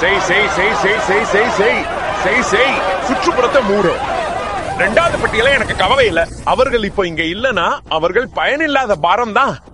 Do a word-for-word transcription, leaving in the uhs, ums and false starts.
செய் செய் செய் செய் செய் செய் செய் செய் செய் சுற்றுப்புறத்தை மூடு. ரெண்டாவது பட்டியல எனக்கு கவலை இல்ல. அவர்கள் இப்போ இங்க இல்லனா அவர்கள் பயனில்லாத பாரம் தான்.